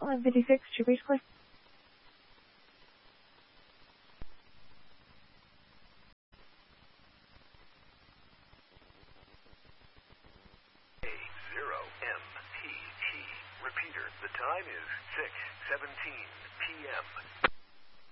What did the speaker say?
56, should we clear? A0MPT. Repeater, the time is 6:17 p.m.